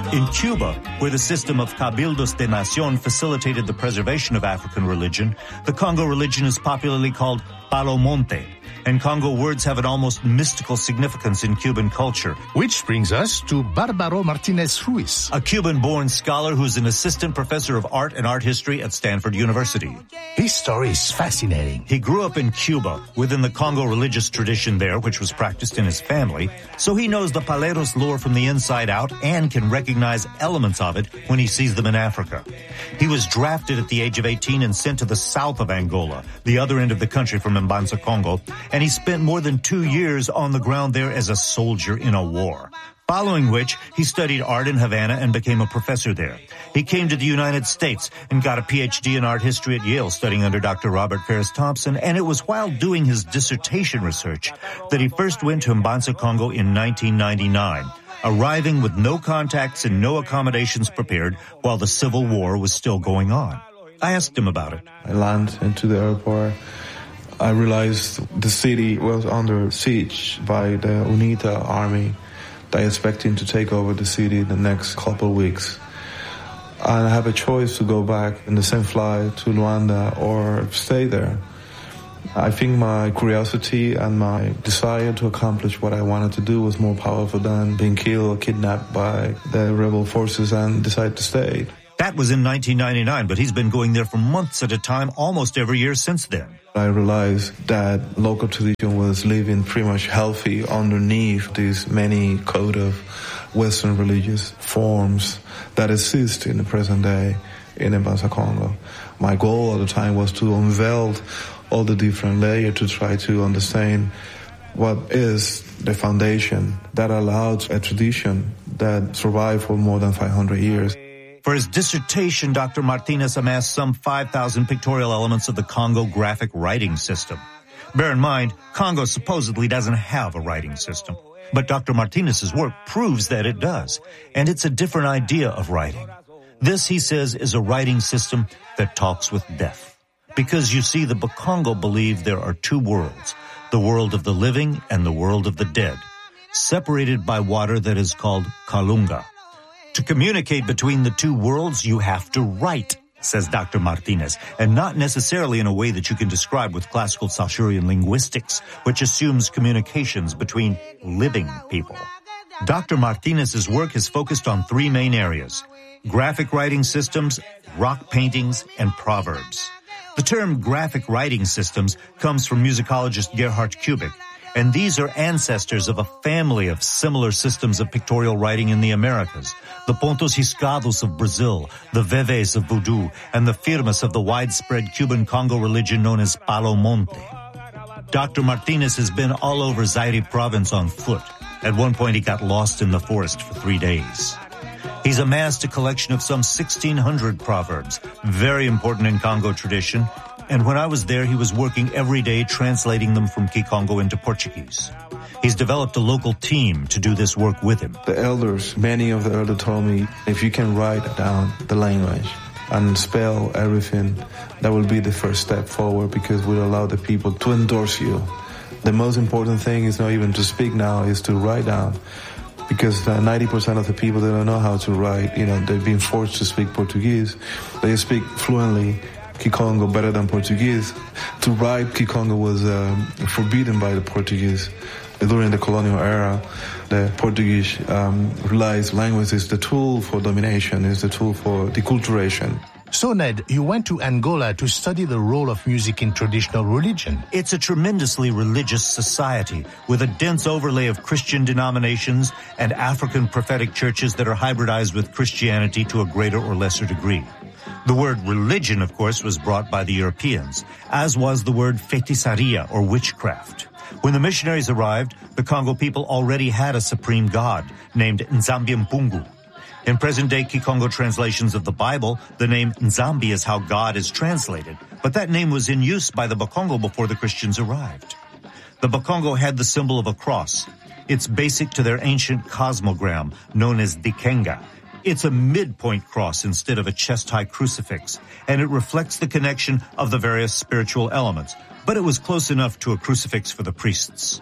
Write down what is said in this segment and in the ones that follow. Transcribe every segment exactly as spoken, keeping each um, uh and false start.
In Cuba, where the system of Cabildos de Nación facilitated the preservation of African religion, the Congo religion is popularly called Palo Monte, and Congo words have an almost mystical significance in Cuban culture. Which brings us to Bárbaro Martínez Ruiz, a Cuban-born scholar who's an assistant professor of art and art history at Stanford University. His story is fascinating. He grew up in Cuba, within the Congo religious tradition there, which was practiced in his family, so he knows the Paleros lore from the inside out and can recognize elements of it when he sees them in Africa. He was drafted at the age of eighteen and sent to the south of Angola, the other end of the country from Mbanza, Congo, and he spent more than two years on the ground there as a soldier in a war. Following which, he studied art in Havana and became a professor there. He came to the United States and got a P H D in art history at Yale, studying under Doctor Robert Ferris Thompson, and it was while doing his dissertation research that he first went to Mbanza, Congo in nineteen ninety-nine, arriving with no contacts and no accommodations prepared while the Civil War was still going on. I asked him about it. I landed into the airport. I realized the city was under siege by the UNITA army. They expecting to take over the city in the next couple of weeks. And I have a choice to go back in the same flight to Luanda or stay there. I think my curiosity and my desire to accomplish what I wanted to do was more powerful than being killed or kidnapped by the rebel forces, and decided to stay. That was in nineteen ninety-nine, but he's been going there for months at a time almost every year since then. I realized that local tradition was living pretty much healthy underneath these many code of Western religious forms that exist in the present day in Mbanza, Congo. My goal at the time was to unveil all the different layers to try to understand what is the foundation that allowed a tradition that survived for more than five hundred years. For his dissertation, Doctor Martinez amassed some five thousand pictorial elements of the Congo graphic writing system. Bear in mind, Congo supposedly doesn't have a writing system, but Doctor Martinez's work proves that it does, and it's a different idea of writing. This, he says, is a writing system that talks with death. Because you see, the Bakongo believe there are two worlds, the world of the living and the world of the dead, separated by water that is called Kalunga. To communicate between the two worlds, you have to write, says Doctor Martinez, and not necessarily in a way that you can describe with classical Saussurian linguistics, which assumes communications between living people. Doctor Martinez's work is focused on three main areas: graphic writing systems, rock paintings, and proverbs. The term graphic writing systems comes from musicologist Gerhard Kubik, and these are ancestors of a family of similar systems of pictorial writing in the Americas, the Pontos Riscados of Brazil, the Veves of Voodoo, and the Firmas of the widespread Cuban Congo religion known as Palo Monte. Doctor Martinez has been all over Zaire province on foot. At one point, he got lost in the forest for three days. He's amassed a collection of some sixteen hundred proverbs, very important in Congo tradition, and when I was there, he was working every day translating them from Kikongo into Portuguese. He's developed a local team to do this work with him. The elders, many of the elders told me, if you can write down the language and spell everything, that will be the first step forward, because we'll allow the people to endorse you. The most important thing is not even to speak now, is to write down. Because uh, ninety percent of the people, they don't know how to write. You know, they've been forced to speak Portuguese. They speak fluently Kikongo better than Portuguese. To write Kikongo was uh, forbidden by the Portuguese. During the colonial era, the Portuguese um, realized language is the tool for domination, is the tool for deculturation. So, Ned, you went to Angola to study the role of music in traditional religion. It's a tremendously religious society with a dense overlay of Christian denominations and African prophetic churches that are hybridized with Christianity to a greater or lesser degree. The word religion, of course, was brought by the Europeans, as was the word feitiçaria, or witchcraft. When the missionaries arrived, the Congo people already had a supreme god named Nzambi Mpungu. In present-day Kikongo translations of the Bible, the name Nzambi is how God is translated, but that name was in use by the Bakongo before the Christians arrived. The Bakongo had the symbol of a cross. It's basic to their ancient cosmogram, known as Dikenga. It's a midpoint cross instead of a chest-high crucifix, and it reflects the connection of the various spiritual elements, but it was close enough to a crucifix for the priests.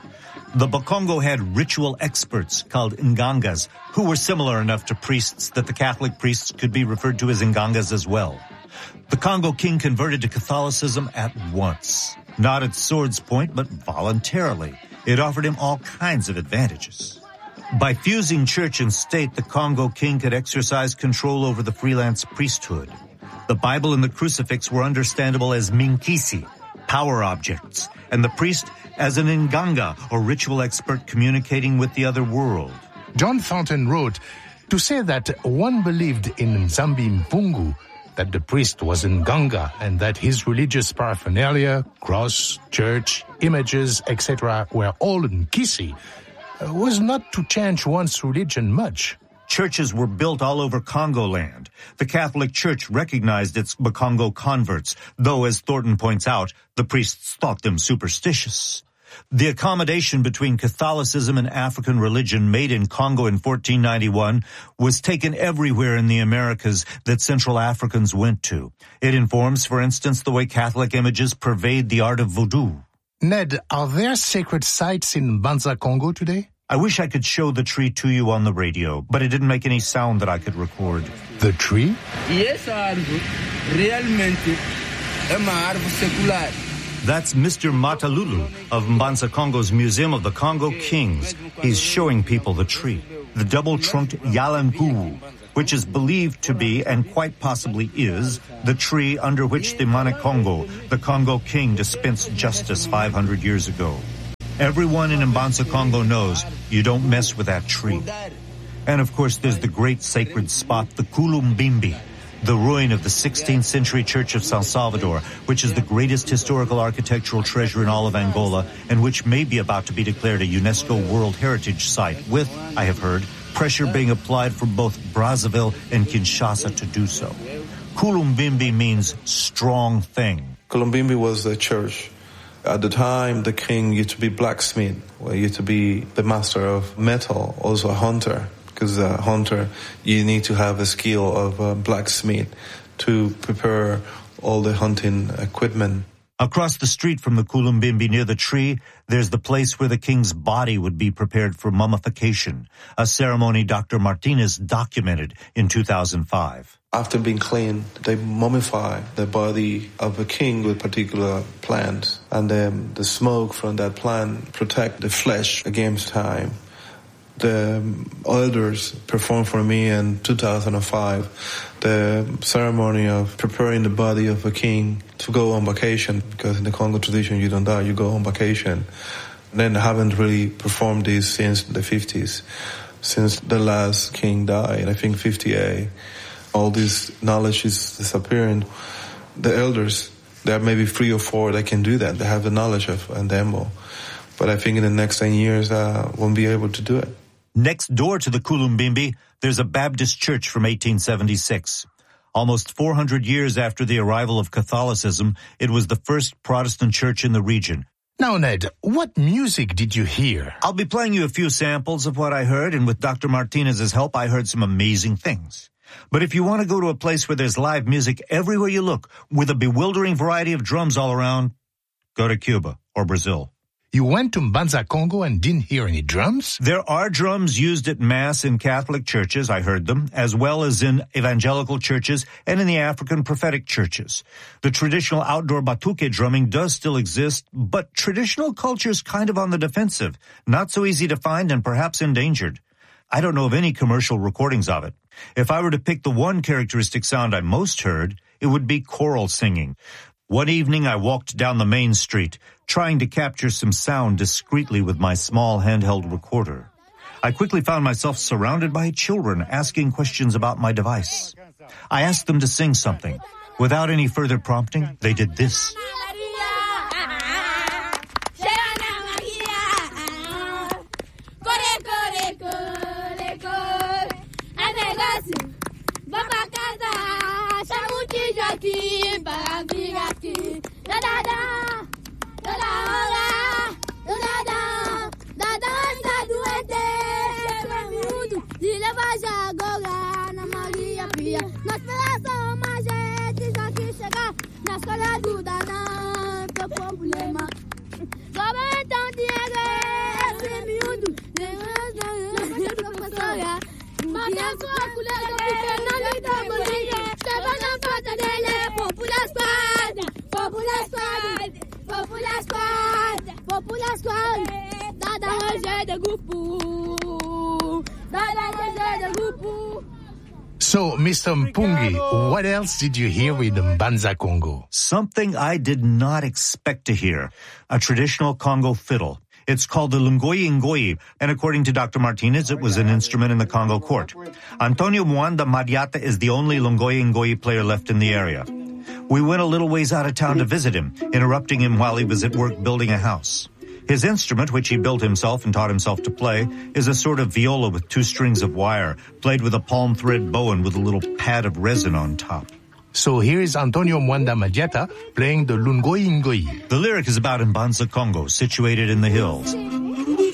The Bakongo had ritual experts called Ngangas, who were similar enough to priests that the Catholic priests could be referred to as Ngangas as well. The Congo king converted to Catholicism at once. Not at sword's point, but voluntarily. It offered him all kinds of advantages. By fusing church and state, the Congo king could exercise control over the freelance priesthood. The Bible and the crucifix were understandable as minkisi, power objects, and the priest as an nganga, or ritual expert communicating with the other world. John Thornton wrote, to say that one believed in Nzambi Mpungu, that the priest was Nganga, and that his religious paraphernalia, cross, church, images, et cetera, were all Nkisi, was not to change one's religion much. Churches were built all over Congo land. The Catholic Church recognized its Bakongo converts, though, as Thornton points out, the priests thought them superstitious. The accommodation between Catholicism and African religion made in Congo in fourteen ninety-one was taken everywhere in the Americas that Central Africans went to. It informs, for instance, the way Catholic images pervade the art of voodoo. Ned, are there sacred sites in Mbanza Congo today? I wish I could show the tree to you on the radio, but it didn't make any sound that I could record. The tree? Yes, árvore. Realmente é uma árvore secular. That's Mister Matalulu of Mbanza Congo's Museum of the Congo Kings. He's showing people the tree, the double-trunked Yalangu, which is believed to be, and quite possibly is, the tree under which the Manikongo, the Congo king, dispensed justice five hundred years ago. Everyone in Mbanza Congo knows you don't mess with that tree. And of course there's the great sacred spot, the Kulumbimbi, the ruin of the sixteenth century Church of San Salvador, which is the greatest historical architectural treasure in all of Angola, and which may be about to be declared a UNESCO World Heritage Site, with, I have heard, pressure being applied from both Brazzaville and Kinshasa to do so. Kulumbimbi means strong thing. Kulumbimbi was the church. At the time, the king used to be blacksmith, or used to be the master of metal, also a hunter. Because a hunter, you need to have a skill of a blacksmith to prepare all the hunting equipment. Across the street from the Kulumbimbi near the tree, there's the place where the king's body would be prepared for mummification, a ceremony Doctor Martinez documented in two thousand five. After being cleaned, they mummify the body of a king with particular plant, and then the smoke from that plant protect the flesh against time. The elders performed for me in two thousand five the ceremony of preparing the body of a king to go on vacation, because in the Congo tradition you don't die, you go on vacation. And then I haven't really performed this since the fifties, since the last king died, I think fifty-eight. All this knowledge is disappearing. The elders, there are maybe three or four that can do that. They have the knowledge of Ndembo. But I think in the next ten years, I won't be able to do it. Next door to the Kulumbimbi, there's a Baptist church from eighteen seventy-six. Almost four hundred years after the arrival of Catholicism, it was the first Protestant church in the region. Now, Ned, what music did you hear? I'll be playing you a few samples of what I heard, and with Doctor Martinez's help, I heard some amazing things. But if you want to go to a place where there's live music everywhere you look, with a bewildering variety of drums all around, go to Cuba or Brazil. You went to Mbanza Congo and didn't hear any drums? There are drums used at Mass in Catholic churches, I heard them, as well as in evangelical churches and in the African prophetic churches. The traditional outdoor batuque drumming does still exist, but traditional culture's kind of on the defensive, not so easy to find and perhaps endangered. I don't know of any commercial recordings of it. If I were to pick the one characteristic sound I most heard, it would be choral singing. One evening I walked down the main street, trying to capture some sound discreetly with my small handheld recorder. I quickly found myself surrounded by children asking questions about my device. I asked them to sing something. Without any further prompting, they did this. So, Mister Mpungi, what else did you hear with Mbanza Congo? Something I did not expect to hear. A traditional Congo fiddle. It's called the Lungoyi Ngoyi, and according to Doctor Martinez, it was an instrument in the Congo court. Antonio Mwanda Madiata is the only Lungoyi Ngoyi player left in the area. We went a little ways out of town to visit him, interrupting him while he was at work building a house. His instrument, which he built himself and taught himself to play, is a sort of viola with two strings of wire, played with a palm thread bow and with a little pad of resin on top. So here is Antonio Mwanda Madiata playing the Lungoyi Ngoyi. The lyric is about Mbanza Congo, situated in the hills.